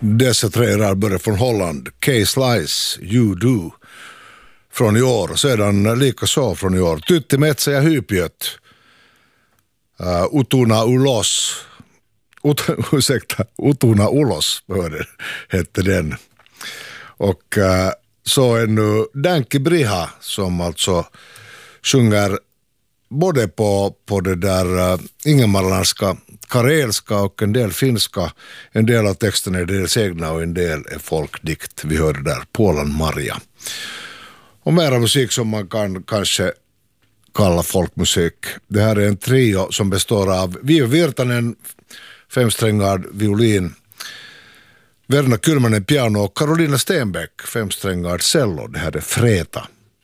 Dessa tre börjar från Holland. K-Slice, You Do från i år. Och sedan lika så från i år. Tytti Metsä ja Hypiöt. Utuna Ulos. Utuna Ulos hette den. Och så är nu Danki Briha som alltså sjunger både på det där ingemarländska, karelska och en del finska. En del av texten är deras egna och en del är folkdikt. Vi hörde där Puolan Maria. Och mera musik som man kan kanske kalla folkmusik. Det här är en trio som består av Viivi Virtanen, femsträngad violin, Verna Kylmänen piano och Karolina Stenbeck, femsträngad cello. Det här är Freta.